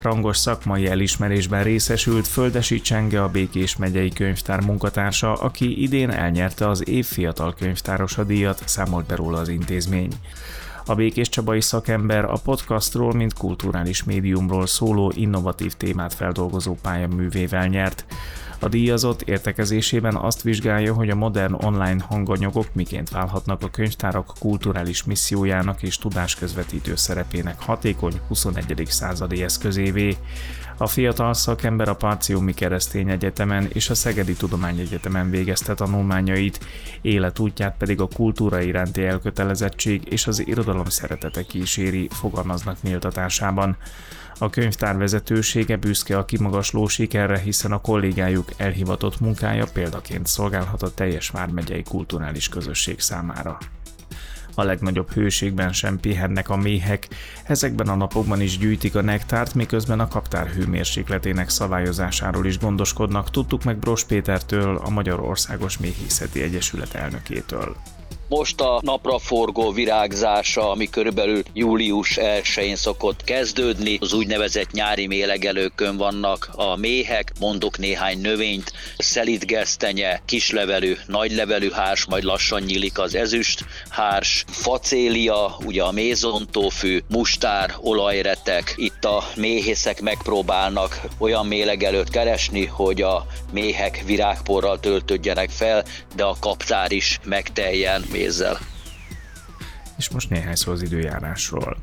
Rangos szakmai elismerésben részesült Földessy Csenge, a Békés megyei könyvtár munkatársa, aki idén elnyerte az év fiatal könyvtárosa díjat, számolt be róla az intézmény. A békéscsabai szakember a podcastról, mint kulturális médiumról szóló innovatív témát feldolgozó pályaművével nyert. A díjazott értekezésében azt vizsgálja, hogy a modern online hanganyagok miként válhatnak a könyvtárak kulturális missziójának és tudásközvetítő szerepének hatékony 21. századi eszközévé. A fiatal szakember a Partiumi Keresztény Egyetemen és a Szegedi Tudományegyetemen végezte tanulmányait, életútját pedig a kultúra iránti elkötelezettség és az irodalom szeretete kíséri, fogalmaznak méltatásában. A könyvtár vezetősége büszke a kimagasló sikerre, hiszen a kollégájuk elhivatott munkája példaként szolgálhat a teljes vármegyei kulturális közösség számára. A legnagyobb hőségben sem pihennek a méhek, ezekben a napokban is gyűjtik a nektárt, miközben a kaptár hőmérsékletének szabályozásáról is gondoskodnak, tudtuk meg Bross Pétertől, a Magyarországos Méhészeti Egyesület elnökétől. Most a napraforgó virágzása, ami körülbelül július 1-én szokott kezdődni, az úgynevezett nyári mélegelőkön vannak a méhek, mondok néhány növényt, szelídgesztenye, kislevelű, nagylevelű hárs, majd lassan nyílik az ezüst hárs, facélia, ugye a mézontófű, mustár, olajretek. Itt a méhészek megpróbálnak olyan mélegelőt keresni, hogy a méhek virágporral töltődjenek fel, de a kaptár is megteljen mézzel. És most néhány szó az időjárásról.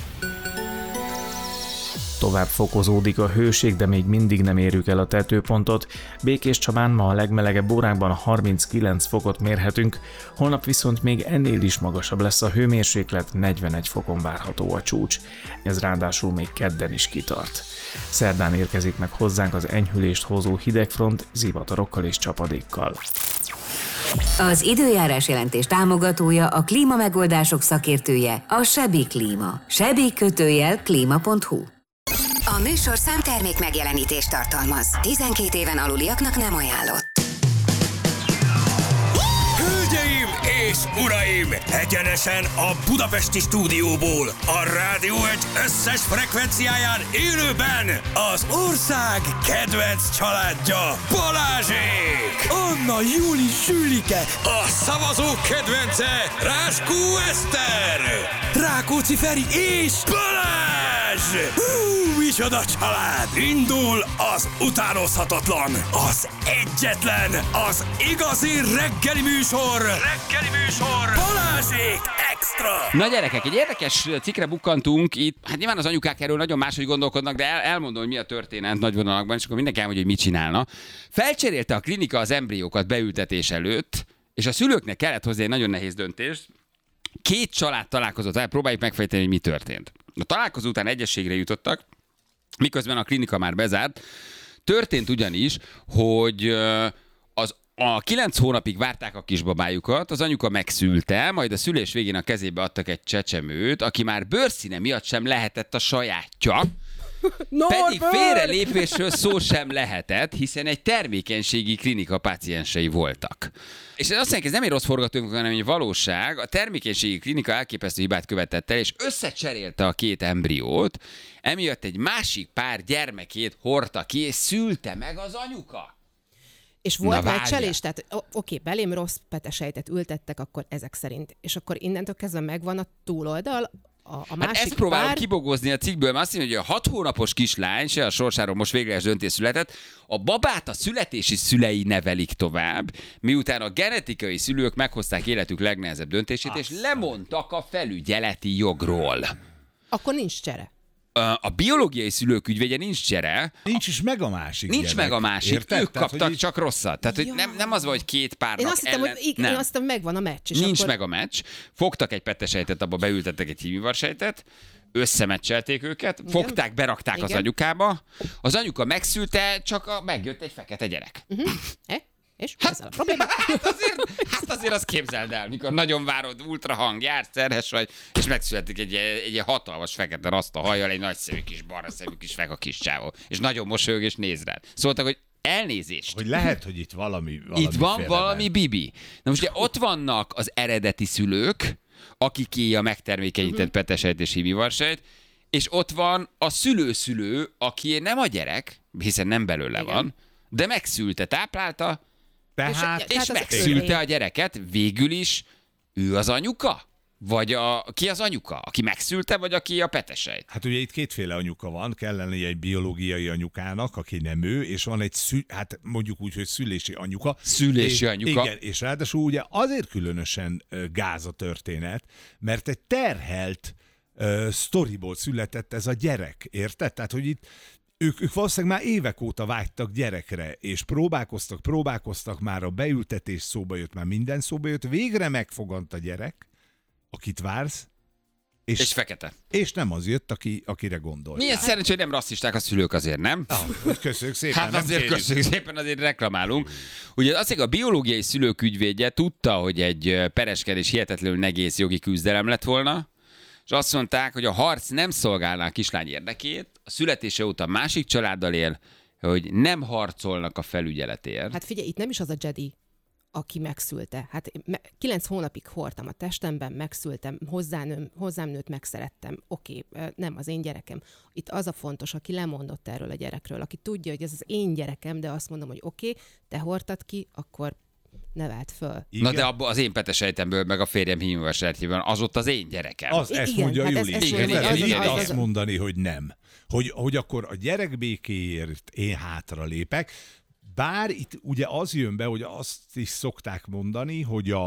Tovább fokozódik a hőség, de még mindig nem érjük el a tetőpontot. Békéscsabán ma a legmelegebb órákban 39 fokot mérhetünk, holnap viszont még ennél is magasabb lesz a hőmérséklet, 41 fokon várható a csúcs. Ez ráadásul még kedden is kitart. Szerdán érkezik meg hozzánk az enyhülést hozó hidegfront, zivatarokkal és csapadékkal. Az időjárás jelentés támogatója, a klímamegoldások szakértője, a Sebi Klíma. Sebi-klima.hu. A műsor számtermék megjelenítést tartalmaz. 12 éven aluliaknak nem ajánlott. Hölgyeim és uraim! Egyenesen a budapesti stúdióból, a Rádió Egy összes frekvenciáján élőben az ország kedvenc családja, Balázsék! Anna, Júli, Sülike! A szavazók kedvence, Ráskó Eszter! Rákóczi Feri és Balázs! Micsoda család! Indul az utánozhatatlan, az egyetlen, az igazi reggeli műsor! Balázsék Extra! Na gyerekek, egy érdekes cikkre bukkantunk itt. Hát nyilván az anyukák erről nagyon máshogy gondolkodnak, de elmondom, hogy mi a történet nagy vonalakban, és akkor mindenki elmondja, hogy mit csinálna. Felcserélte a klinika az embriókat beültetés előtt, és a szülőknek kellett hozni egy nagyon nehéz döntést. Két család találkozott, próbáljuk megfejteni, hogy mi történt. A találkozó után egyességre jutottak, miközben a klinika már bezárt. Történt ugyanis, hogy a 9 hónapig várták a kisbabájukat, az anyuka megszülte, majd a szülés végén a kezébe adtak egy csecsemőt, aki már bőrszíne miatt sem lehetett a sajátja, pedig félrelépésről szó sem lehetett, hiszen egy termékenységi klinika páciensei voltak. És ez azt jelenti, ez nem egy rossz forgatókönyv, hanem egy valóság. A termékenységi klinika elképesztő hibát követett el, és összecserélte a két embriót, emiatt egy másik pár gyermekét hordta ki, és szülte meg az anyuka. És volt meccselés, tehát oké, belém rossz petesejtet ültettek akkor ezek szerint, és akkor innentől kezdve megvan a túloldal, a másik ezt próbálom kibogozni a cikkből, mert azt mondja, hogy a 6 hónapos kislány, se a sorsáról most végleges döntés született, a babát a születési szülei nevelik tovább, miután a genetikai szülők meghozták életük legnehezebb döntését, és lemondtak a felügyeleti jogról. Akkor nincs csere. A biológiai szülők ügyvédje nincs csere. Nincs is meg a másik. Nincs gyerek. meg a másik. Érted? Ők Tehát, kaptak hogy csak rosszat. Tehát hogy nem az van, hogy két párnak Én azt hittem, ellen... hogy én azt hittem, megvan a meccs. És nincs akkor... meg a meccs. Fogtak egy petesejtet, abba beültettek egy hímivarsejtet, összemeccselték őket, igen. Fogták, berakták igen. Az anyukába. Az anyuka megszülte, csak megjött egy fekete gyerek. És ez a probléma? Hát azért azt képzeld el, mikor nagyon várod, ultrahang, jársz, terhes vagy, és megszületik egy hatalmas fekete raszta hajjal, egy nagy szemű kis barna szemű kis feka kis csávó, és nagyon mosolyog és néz rád. Szóltak, hogy elnézést. Hogy lehet, hogy itt valami itt van valami bibi. Na most ugye ott vannak az eredeti szülők, akiké a megtermékenyített petesejt és hímivarsejt, és ott van a szülő, aki nem a gyerek, hiszen nem belőle van, de megszülte, táplálta, és megszülte a gyereket, végül is ő az anyuka? Vagy ki az anyuka? Aki megszülte, vagy aki a petesejt? Hát ugye itt kétféle anyuka van, kell lenni egy biológiai anyukának, aki nem ő, és van egy, hát mondjuk úgy, hogy szülési anyuka. Szülési anyuka. Igen, és ráadásul ugye azért különösen gáz a történet, mert egy terhelt sztoriból született ez a gyerek, érted? Tehát, hogy itt ők valószínűleg már évek óta vágytak gyerekre, és próbálkoztak, már a beültetés szóba jött, már minden szóba jött, végre megfogant a gyerek, akit vársz, és fekete. És nem az jött, akire gondoltál. Milyen szerencsé, hogy nem rasszisták a szülők azért, nem? Köszönjük szépen. Hát azért köszönjük szépen, azért reklamálunk. Ugye azt, hogy a biológiai szülők ügyvédje tudta, hogy egy pereskedés hihetetlenül nehéz jogi küzdelem lett volna, és azt mondták, hogy a harc nem szolgálná a kislány érdekét, a születése óta másik családdal él, hogy nem harcolnak a felügyeletért. Hát figyelj, itt nem is az a Jedi, aki megszülte. Hát 9 hónapig hordtam a testemben, megszültem, hozzám nőtt, megszerettem. Oké, nem az én gyerekem. Itt az a fontos, aki lemondott erről a gyerekről, aki tudja, hogy ez az én gyerekem, de azt mondom, hogy oké, te hordtad ki, akkor nevelt föl. Igen. Na de abban az én petesejtemből, meg a férjem hímvasejtjében, az ott az én gyerekem. Ezt mondja Juli. Igen. Azt mondani, hogy nem. Hogy akkor a gyerek békéért én hátra lépek, bár itt ugye az jön be, hogy azt is szokták mondani,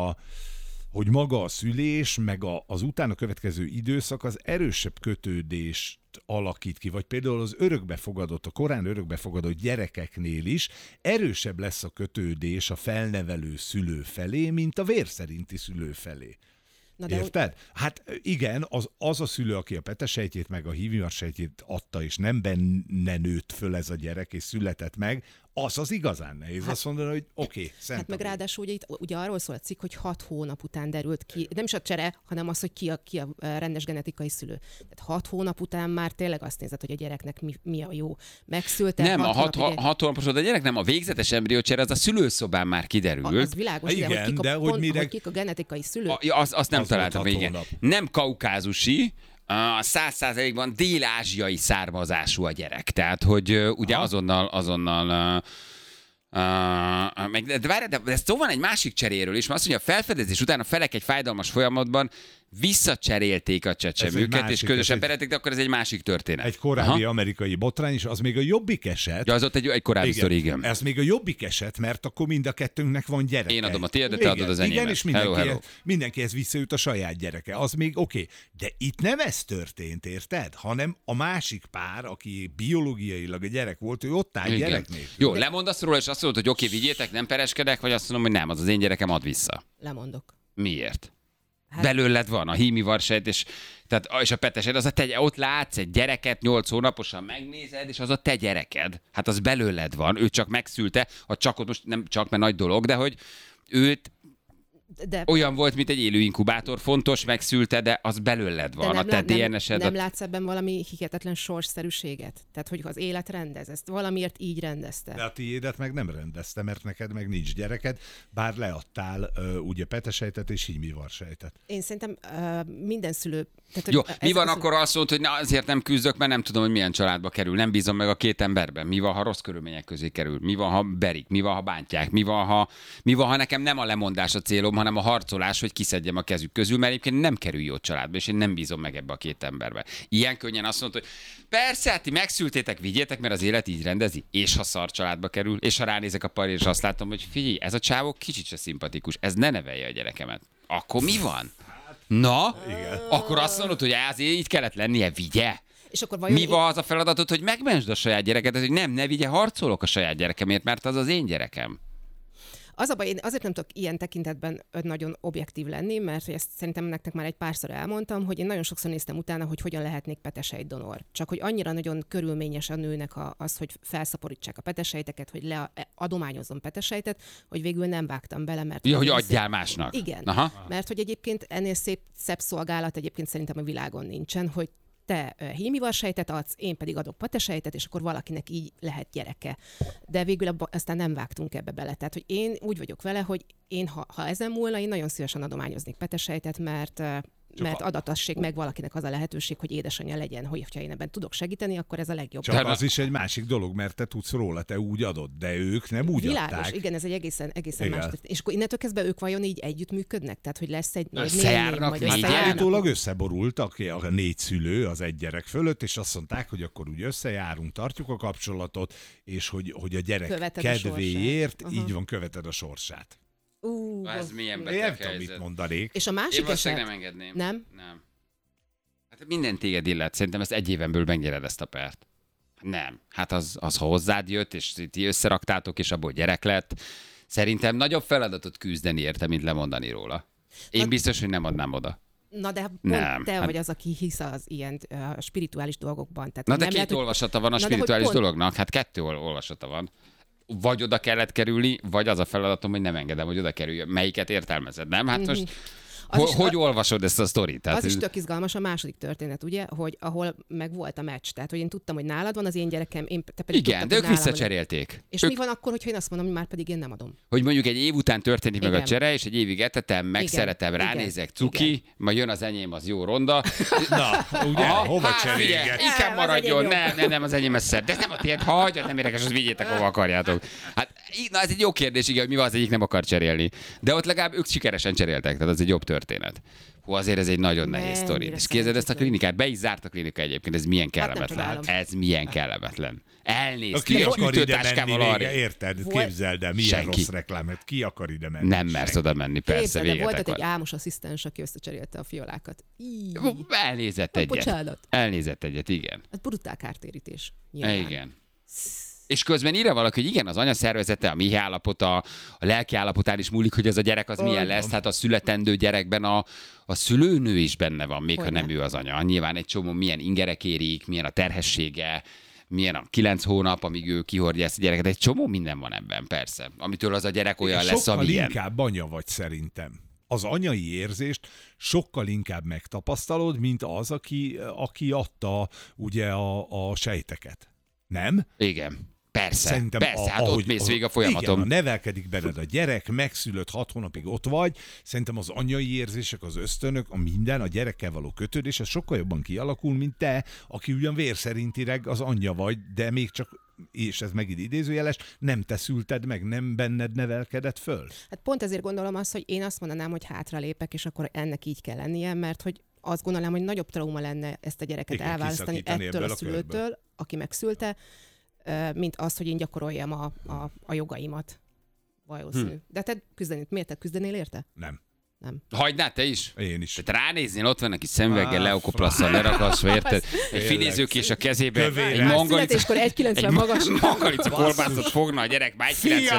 hogy maga a szülés, meg az utána következő időszak az erősebb kötődést alakít ki, vagy például az a korán örökbefogadott gyerekeknél is erősebb lesz a kötődés a felnevelő szülő felé, mint a vérszerinti szülő felé. Érted? Hát igen, az a szülő, aki a petesejtjét meg a hívnivarsejtjét adta, és nem benne nőtt föl ez a gyerek, és született meg, az igazán nehéz. Azt mondani, hogy oké, szent. Hát meg ráadásul ugye arról szól a cikk, hogy 6 hónap után derült ki, nem is a csere, hanem az, hogy ki a rendes genetikai szülő. Tehát 6 hónap után már tényleg azt nézed, hogy a gyereknek mi a jó. Megszülte. Nem, a 6 hónapos a gyerek, nem, a végzetes embriócsere, az a szülőszobán már kiderült. Az világos, igen, hogy kik a genetikai szülő. Azt nem találtam még. Nem kaukázusi, 100%-ban dél-ázsiai származású a gyerek. Tehát, hogy ugye azonnal de ez szó van egy másik cseréről is, mert azt mondja, a felfedezés után a felek egy fájdalmas folyamatban visszacserélték a csecsemőket, és közösen perelték, de akkor ez egy másik történet. Egy korábbi amerikai botrány, és az még a jobbik eset. Ja, az ott egy korábbi sztori, igen. Ez még a jobbik eset, mert akkor mind a kettőnknek van gyereke. Én adom a tiédet, te adod az enyémet. Igen, és mindenkihez visszajut a saját gyereke. Az még oké. De itt nem ez történt, érted? Hanem a másik pár, aki biológiailag a gyerek volt, ő ott áll gyereknél. Jó, lemondasz róla, és azt mondod, hogy oké, vigyétek, nem pereskedek, vagy azt mondom, hogy nem, az az én gyerekem, ad vissza. Lemondok. Miért? Hát... Belőled van a hímivarsejt, és a petesed, az a te, ott látsz egy gyereket, 8 hónaposan megnézed, és az a te gyereked. Hát az belőled van, ő csak megszülte, csak ott most nem csak, mert nagy dolog, de hogy őt olyan volt, mint egy élő inkubátor, fontos, megszülte, de az belőled van, a te DNS-ed. Nem látsz ebben valami hihetetlen sorsszerűséget? Tehát, hogy az élet rendez, ezt valamiért így rendezte. De a tiédet meg nem rendezte, mert neked meg nincs gyereked, bár leadtál ugye petesejtet és hímivarsejtet. Én szerintem minden szülő... Tehát, jó, mi van akkor azt mondta, hogy azért nem küzdök, mert nem tudom, hogy milyen családba kerül, nem bízom meg a két emberben. Mi van, ha rossz körülmények közé kerül? Mi van, ha berik? Mi van, ha bántják? Mi van, ha nekem nem a lemondás a célom, hanem a harcolás, hogy kiszedjem a kezük közül, mert egyébként nem kerül jó családba, és én nem bízom meg ebbe a két emberbe. Ilyen könnyen azt mondta, hogy persze, hát ti megszültétek, vigyétek, mert az élet így rendezi, és ha szar családba kerül, és ha ránézek a parra, és azt látom, hogy figyelj, ez a csávó kicsit se szimpatikus, ez ne nevelje a gyerekemet. Akkor mi van? Na, igen. Akkor azt mondod, hogy azért így kellett lennie, vigye. És akkor mi van az a feladatod, hogy megmentsd a saját gyerekedet, hogy ne vigye, harcolok a saját gyerekemért, mert az az én gyerekem. Az a baj, én azért nem tudok ilyen tekintetben nagyon objektív lenni, mert ezt szerintem nektek már egy párszor elmondtam, hogy én nagyon sokszor néztem utána, hogy hogyan lehetnék petesejtdonor. Csak hogy annyira nagyon körülményes a nőnek az, hogy felszaporítsák a petesejteket, hogy adományozzon petesejtet, hogy végül nem vágtam bele, mert... Ja, hogy adjál másnak. Igen, mert hogy egyébként ennél szebb szolgálat egyébként szerintem a világon nincsen, hogy te hímivarsejtet adsz, én pedig adok petesejtet, és akkor valakinek így lehet gyereke. De végül aztán nem vágtunk ebbe bele. Tehát, hogy én úgy vagyok vele, hogy én, ha ezen múlna, én nagyon szívesen adományoznék petesejtet, mert mert adatassék meg valakinek az a lehetőség, hogy édesanyja legyen, hogyha én ebben tudok segíteni, akkor ez a legjobb. Csak az is egy másik dolog, mert te tudsz róla, te úgy adod, de ők nem úgy világos, adták. igen, ez egy egészen más. És akkor innentől kezdve ők vajon így együttműködnek? Tehát, hogy lesz egy összejárnak, állítólag összeborultak a 4 szülő az egy gyerek fölött, és azt mondták, hogy akkor úgy összejárunk, tartjuk a kapcsolatot, és hogy a gyerek követed kedvéért így van, követed a sorsát. Ez milyen beteg Én tudom, helyzet. mit mondanék. És a másik Én eset... nem engedném. Nem? Hát minden téged illet. Szerintem ezt egy éven belül megnyered ezt a pert. Nem. Hát az ha hozzád jött, és ti összeraktátok, és abból gyerek lett. Szerintem nagyobb feladatot küzdeni érte, mint lemondani róla. Én biztos, hogy nem adnám oda. Na de pont Nem, te vagy az, aki hisz az ilyen spirituális dolgokban. Tehát Na de nem 2 lehet, hogy... olvasata van a spirituális dolognak. Hát 2 olvasata van. Vagy oda kellett kerülni, vagy az a feladatom, hogy nem engedem, hogy oda kerüljön. Melyiket értelmezed, nem? Hát most hogy olvasod ezt a sztorit? Az is tök izgalmas a második történet, ugye, hogy ahol meg volt a meccs. Tehát, hogy én tudtam, hogy nálad van az én gyerekem, te pedig igen, tudtad, de ők hogy nálam visszacserélték. És mi van akkor, hogyha én azt mondom, hogy már pedig én nem adom? Hogy mondjuk egy év után történik meg a Igen. csere, és egy évig etetem, megszeretem, Igen. ránézek, cuki, majd jön az enyém, az jó ronda. Na, ugye, hova cserélget? Inkább maradjon, nem, az enyém ez szebb. De ez nem a tiéd, hagyjad, nem érdekes, azt vigyétek, hova akarjátok. Hát, na ez egy jó kérdés, igen, hogy mi van, az egyik nem akar cserélni. De ott legalább ők sikeresen cseréltek, tehát az egy jobb történet. Hú, azért ez egy nagyon nehéz sztori. És képzeld ezt a klinikát, be is zárt a klinika egyébként, ez milyen kellemetlen. Ez milyen kellemetlen. Elnéz, Ki akar ide ütőtáskával menni arra. vége, érted? Képzeld el, milyen Senki. rossz reklámet. Ki akar ide menni? Nem mersz oda menni, persze, Képzeld, de véget volt egy akar. álmos asszisztens, aki összecserélte a fiolákat. Elnézett egyet. Bocsánat. Elnézett egyet, igen. Ez brutál kártérítés. Nyilván. Igen. És közben írja valaki, hogy igen, az anyaszervezete, a méh állapota, a lelki állapotán is múlik, hogy ez a gyerek az milyen lesz. Hát a születendő gyerekben a szülőnő is benne van, még ha nem ő az anya. Nyilván egy csomó milyen ingerek érik, milyen a terhessége, milyen a 9 hónap, amíg ő kihordja ezt a gyereket. Egy csomó minden van ebben, persze. Amitől az a gyerek olyan lesz, sokkal amilyen. inkább anya vagy szerintem. Az anyai érzést sokkal inkább megtapasztalod, mint az, aki adta ugye a sejteket. Nem? Igen. Persze, Szerintem persze, hát ott mész végig a folyamaton. Igen, nevelkedik benned a gyerek, megszülött 6 hónapig ott vagy, szerintem az anyai érzések, az ösztönök, a minden, a gyerekkel való kötődés, ez sokkal jobban kialakul, mint te, aki ugyan vérszerintileg az anyja vagy, de még csak, és ez megint idézőjeles, nem te szülted meg, nem benned nevelkedett föl. Hát pont ezért gondolom azt, hogy én azt mondanám, hogy hátralépek, és akkor ennek így kell lennie, mert hogy azt gondolom, hogy nagyobb trauma lenne ezt a gyereket Igen, elválasztani kiszakítani ettől ebből a a szülőtől, körből. aki megszülte, mint az, hogy én gyakoroljam a jogaimat. Valószínű. De te miért te küzdenél érte? Nem. Nem. Hagynád te is? Én is. Tehát ránéznél, ott van neki szemüveggel, leokoplasszal lerakaszva, érted? Egy finézőkés a kezébe, Kövére. egy mangalica, Születéskor 1,90 magas. mangalica kolbászot fogna a gyerek, már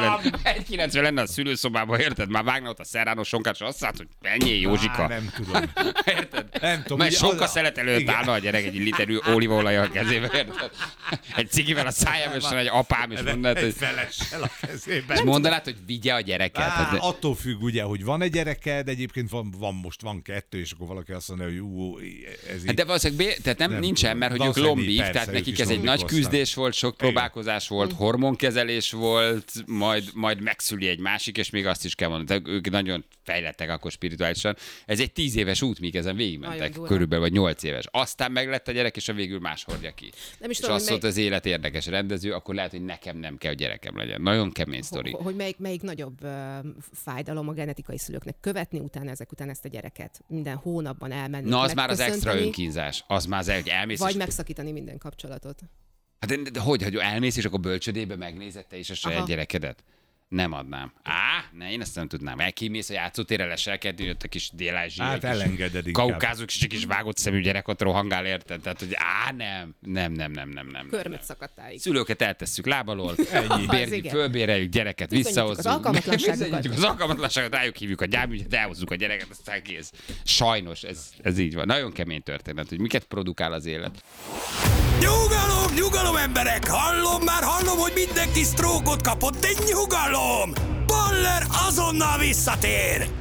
1,90 lenne a szülőszobában, érted? Már vágna ott a szerrános sonkát, és azt mondta, hogy ennyi Józsika. Nem tudom. Érted? Nem tudom. Mert ugye sonka az- szelet előtt igen. állna a gyerek egy literű olívaolajjal a kezébe, érted? Egy cigivel a szájában, és egy apám, és mondanád, Egy hogy... felessel a kezében. És mondanád, hogy vigye a gyereket. Hát, Attól függ ugye, hogy van egy gyereked, egyébként van 2, és akkor valaki azt mondja, hogy ez hát így... de valószínűleg tehát nem nincsen, mert hogy ők Valószínűleg lombik, persze, tehát ők nekik is ez egy lombik nagy hozták. küzdés volt, sok próbálkozás volt, hormonkezelés volt, majd megszüli egy másik, és még azt is kell mondani, ők nagyon fejlettek akkor spirituálisan. Ez egy 10 éves út, míg ezen végigmentek, Nagyon durva. körülbelül, vagy 8 éves. Aztán meglett a gyerek, és a végül más hordja ki. Nem is És tudom, azt hogy mondta az élet érdekes rendező, akkor lehet, hogy nekem nem kell, hogy gyerekem legyen. Nagyon kemény sztori. Hogy melyik nagyobb fájdalom a genetikai szülőknek követni utána ezek után ezt a gyereket. Minden hónapban elmenni. Na, az már az extra megköszönteni, önkínzás. Az már az, hogy elmész, vagy és megszakítani minden kapcsolatot. hát de hogy elmész, és akkor bölcsödébe megnézed te is a saját Aha. gyerekedet? Nem adnám. Ne, én ezt nem tudnám. Elkimész a játszótérre, leselkedni, jött a kis dél-ázsiai, Hát kis elengeded inkább. kaukázus, és egy kis vágott szemű gyerek ott rohangál, érted? Tehát, hogy nem. Körmöt szakadtáig. Szülőket eltesszük lábalól, Az bérni, igen. fölbéreljük, gyereket Bizonyítjuk visszahozzuk. az alkalmatlanságukat. Bizonyítjuk az alkalmatlanságot, rájuk hívjuk a gyámügyet, elhozzuk a gyereket, aztán kész. Sajnos ez így van. Nagyon kemény történet, hogy miket produkál az élet. Nyugalom, emberek! Hallom, hogy mindenki sztrókot kapott, de nyugalom! Baller azonnal visszatér!